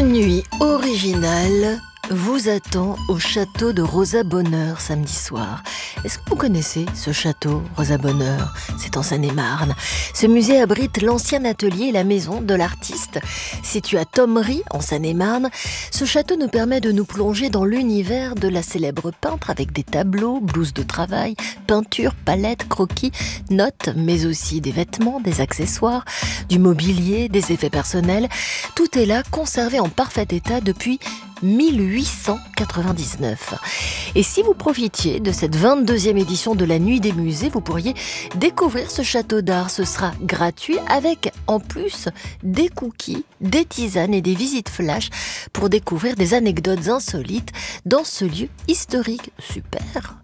Une nuit originale vous attend au château de Rosa Bonheur samedi soir. Est-ce que vous connaissez ce château, Rosa Bonheur? C'est en Seine-et-Marne. Ce musée abrite l'ancien atelier et la maison de l'artiste. Situé à Thomery, en Seine-et-Marne, ce château nous permet de nous plonger dans l'univers de la célèbre peintre avec des tableaux, blouses de travail, peintures, palettes, croquis, notes, mais aussi des vêtements, des accessoires, du mobilier, des effets personnels. Tout est là, conservé en parfait état depuis 1899. Et si vous profitiez de cette 22e édition de la Nuit des Musées, vous pourriez découvrir ce château d'art. Ce sera gratuit avec, en plus, des cookies, des tisanes et des visites flash pour découvrir des anecdotes insolites dans ce lieu historique. Super!